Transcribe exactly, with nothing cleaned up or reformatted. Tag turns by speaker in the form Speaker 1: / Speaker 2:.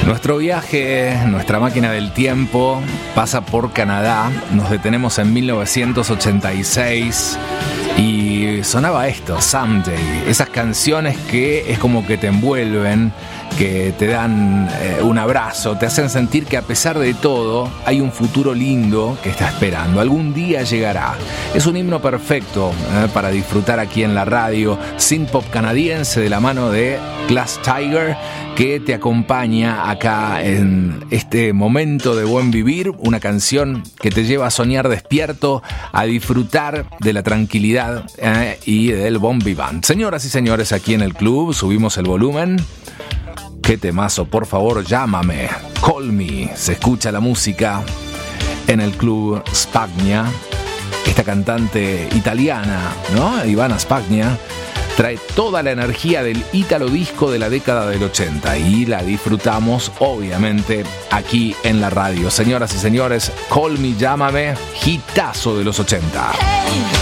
Speaker 1: Nuestro viaje, nuestra máquina del tiempo, pasa por Canadá. Nos detenemos en mil novecientos ochenta y seis y sonaba esto, Someday. Esas canciones que es como que te envuelven, que te dan eh, un abrazo, te hacen sentir que a pesar de todo hay un futuro lindo que está esperando. Algún día llegará. Es un himno perfecto eh, para disfrutar aquí en la radio. Synth pop canadiense de la mano de Glass Tiger, que te acompaña acá en este momento de buen vivir. Una canción que te lleva a soñar despierto, a disfrutar de la tranquilidad eh, y del bon vivant. Señoras y señores, aquí en el club subimos el volumen. Qué temazo, por favor, llámame. Call me. Se escucha la música en el club Spagna. Esta cantante italiana, ¿no? Ivana Spagna, trae toda la energía del ítalo disco de la década del ochenta y la disfrutamos, obviamente, aquí en la radio. Señoras y señores, Call me, llámame, hitazo de los ochenta. Hey.